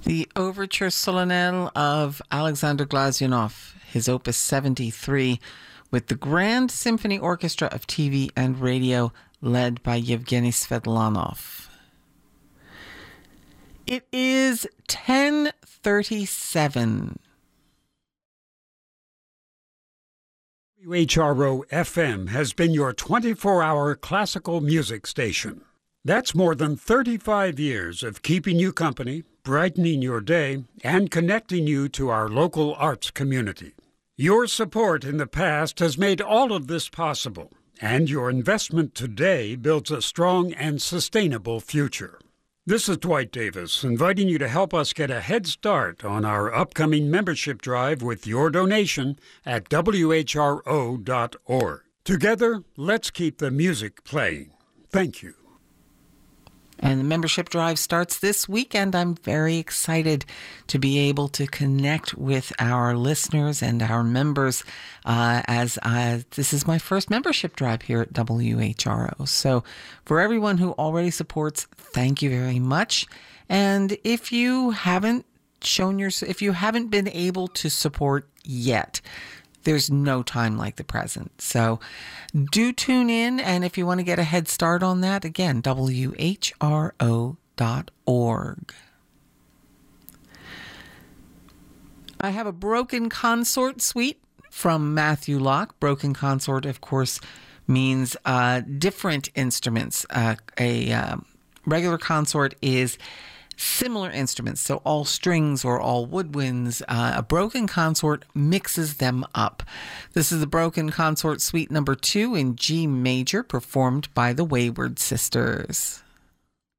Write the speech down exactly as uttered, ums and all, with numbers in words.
The Overture Solennelle of Alexander Glazunov, his Opus seventy-three, with the Grand Symphony Orchestra of T V and Radio, led by Yevgeny Svetlanov. It is ten thirty-seven. W H R O F M has been your twenty-four hour classical music station. That's more than thirty-five years of keeping you company, brightening your day, and connecting you to our local arts community. Your support in the past has made all of this possible, and your investment today builds a strong and sustainable future. This is Dwight Davis, inviting you to help us get a head start on our upcoming membership drive with your donation at W H R O dot org. Together, let's keep the music playing. Thank you. And the membership drive starts this weekend. I'm very excited to be able to connect with our listeners and our members uh, as uh, this is my first membership drive here at W H R O. So for everyone who already supports, thank you very much. And if you haven't shown your, if you haven't been able to support yet, there's no time like the present. So do tune in, and if you want to get a head start on that, again, W H R O dot org. I have a Broken Consort suite from Matthew Locke. Broken Consort, of course, means uh, different instruments. Uh, a uh, regular consort is similar instruments, so all strings or all woodwinds. Uh, a broken consort mixes them up. This is the Broken Consort Suite number two in G major, performed by the Wayward Sisters.